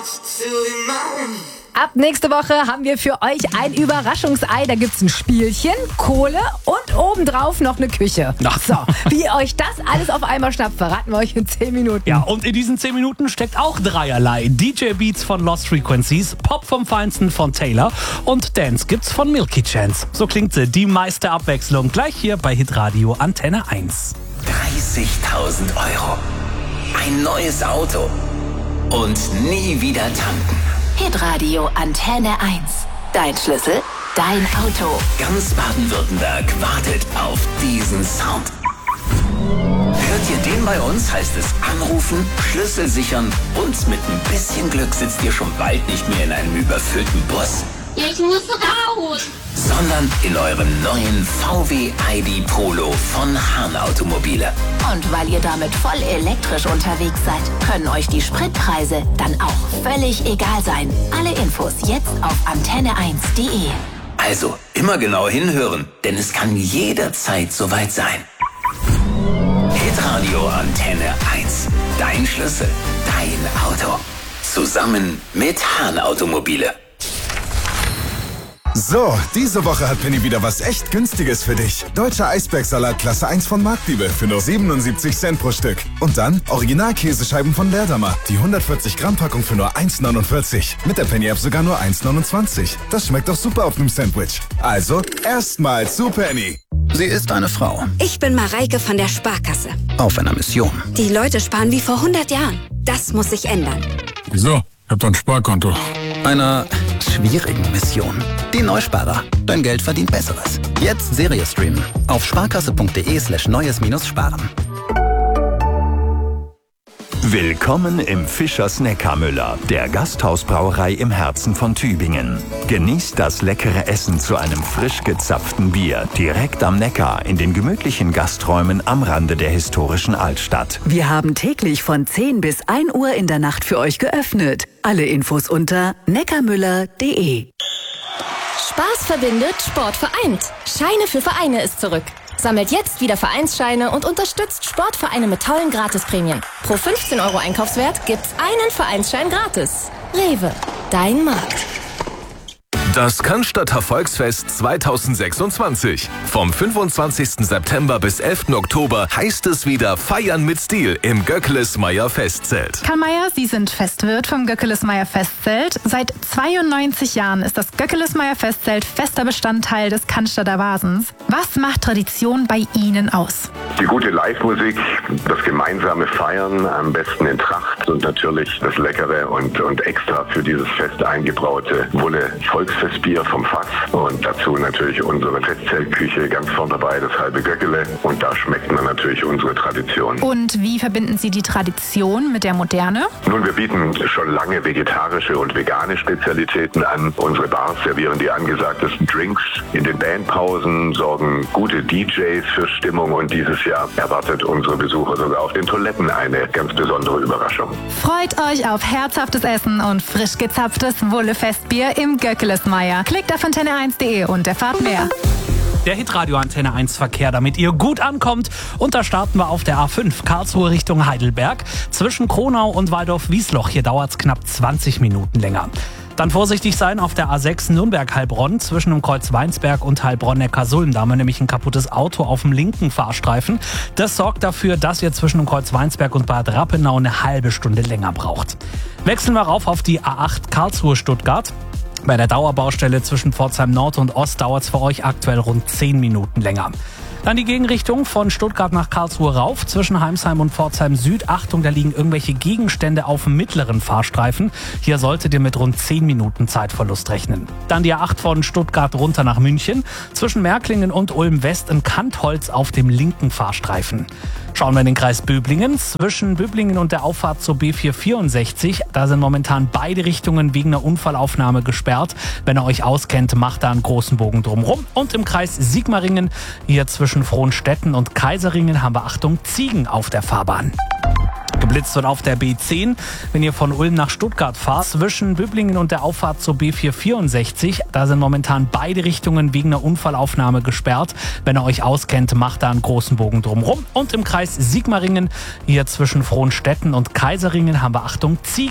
Ab nächste Woche haben wir für euch ein Überraschungsei. Da gibt's ein Spielchen, Kohle und obendrauf noch eine Küche. So, wie ihr euch das alles auf einmal schnappt, verraten wir euch in 10 Minuten. Ja, und in diesen 10 Minuten steckt auch dreierlei. DJ-Beats von Lost Frequencies, Pop vom Feinsten von Taylor und Dance gibt's von Milky Chance. So klingt sie, die meiste Abwechslung, gleich hier bei Hitradio Antenne 1. 30.000 Euro. Ein neues Auto. Und nie wieder tanken. Hitradio Antenne 1. Dein Schlüssel, dein Auto. Ganz Baden-Württemberg wartet auf diesen Sound. Hört ihr den bei uns, heißt es anrufen, Schlüssel sichern und mit ein bisschen Glück sitzt ihr schon bald nicht mehr in einem überfüllten Bus. Ich muss raus! Sondern in eurem neuen VW ID Polo von Hahn Automobile. Und weil ihr damit voll elektrisch unterwegs seid, können euch die Spritpreise dann auch völlig egal sein. Alle Infos jetzt auf antenne1.de. Also immer genau hinhören, denn es kann jederzeit soweit sein. Hitradio Antenne 1. Dein Schlüssel, dein Auto. Zusammen mit Hahn Automobile. So, diese Woche hat Penny wieder was echt Günstiges für dich. Deutscher Eisbergsalat Klasse 1 von Marktliebe für nur 77 Cent pro Stück. Und dann Original-Käsescheiben von Leerdammer. Die 140 Gramm Packung für nur 1,49. Mit der Penny-App sogar nur 1,29. Das schmeckt doch super auf einem Sandwich. Also, erstmal zu Penny. Sie ist eine Frau. Ich bin Mareike von der Sparkasse. Auf einer Mission. Die Leute sparen wie vor 100 Jahren. Das muss sich ändern. Wieso? Ich hab doch ein Sparkonto. Einer schwierigen Mission. Die Neusparer. Dein Geld verdient Besseres. Jetzt Serie streamen. Auf sparkasse.de/neues-sparen. Willkommen im Fischers Neckarmüller, der Gasthausbrauerei im Herzen von Tübingen. Genießt das leckere Essen zu einem frisch gezapften Bier direkt am Neckar in den gemütlichen Gasträumen am Rande der historischen Altstadt. Wir haben täglich von 10 bis 1 Uhr in der Nacht für euch geöffnet. Alle Infos unter neckarmüller.de. Spaß verbindet, Sport vereint. Scheine für Vereine ist zurück. Sammelt jetzt wieder Vereinsscheine und unterstützt Sportvereine mit tollen Gratisprämien. Pro 15 € Einkaufswert gibt's einen Vereinsschein gratis. Rewe, dein Markt. Das Cannstatter Volksfest 2026. Vom 25. September bis 11. Oktober heißt es wieder Feiern mit Stil im Göckelesmeyer Festzelt. Karl Mayer, Sie sind Festwirt vom Göckelesmeyer Festzelt. Seit 92 Jahren ist das Göckelesmeyer Festzelt fester Bestandteil des Cannstatter Vasens. Was macht Tradition bei Ihnen aus? Die gute Live-Musik, das gemeinsame Feiern, am besten in Tracht und natürlich das leckere und extra für dieses Fest eingebraute Wulle Volksfestbier vom Fass und dazu natürlich unsere Festzeltküche ganz vorn dabei, das halbe Göckele, und da schmeckt man natürlich unsere Tradition. Und wie verbinden Sie die Tradition mit der Moderne? Nun, wir bieten schon lange vegetarische und vegane Spezialitäten an. Unsere Bars servieren die angesagtesten Drinks. In den Bandpausen sorgen gute DJs für Stimmung und dieses Jahr erwartet unsere Besucher sogar auf den Toiletten eine ganz besondere Überraschung. Freut euch auf herzhaftes Essen und frisch gezapftes Wulle-Festbier im Göckelesmeyer. Klickt auf antenne1.de und erfahrt mehr. Der Hitradio Antenne 1 Verkehr, damit ihr gut ankommt. Und da starten wir auf der A5 Karlsruhe Richtung Heidelberg. Zwischen Kronau und Waldorf-Wiesloch. Hier dauert es knapp 20 Minuten länger. Dann vorsichtig sein auf der A6 Nürnberg-Heilbronn zwischen dem Kreuz Weinsberg und Heilbronn-Neckarsulm. Da haben wir nämlich ein kaputtes Auto auf dem linken Fahrstreifen. Das sorgt dafür, dass ihr zwischen dem Kreuz Weinsberg und Bad Rappenau eine halbe Stunde länger braucht. Wechseln wir rauf auf die A8 Karlsruhe-Stuttgart. Bei der Dauerbaustelle zwischen Pforzheim Nord und Ost dauert es für euch aktuell rund 10 Minuten länger. Dann die Gegenrichtung von Stuttgart nach Karlsruhe rauf, zwischen Heimsheim und Pforzheim Süd. Achtung, da liegen irgendwelche Gegenstände auf dem mittleren Fahrstreifen. Hier solltet ihr mit rund 10 Minuten Zeitverlust rechnen. Dann die A8 von Stuttgart runter nach München, zwischen Märklingen und Ulm West in Kantholz auf dem linken Fahrstreifen. Schauen wir in den Kreis Böblingen. Zwischen Böblingen und der Auffahrt zur B464, da sind momentan beide Richtungen wegen einer Unfallaufnahme gesperrt. Wenn ihr euch auskennt, macht da einen großen Bogen drumherum. Und im Kreis Sigmaringen, hier zwischen Frohnstetten und Kaiserringen, haben wir, Achtung, Ziegen auf der Fahrbahn. Geblitzt wird auf der B10, wenn ihr von Ulm nach Stuttgart fahrt. Zwischen Böblingen und der Auffahrt zur B464, da sind momentan beide Richtungen wegen einer Unfallaufnahme gesperrt. Wenn ihr euch auskennt, macht da einen großen Bogen drumherum. Und im Kreis Sigmaringen, hier zwischen Frohnstetten und Kaiserringen, haben wir, Achtung, Ziegen.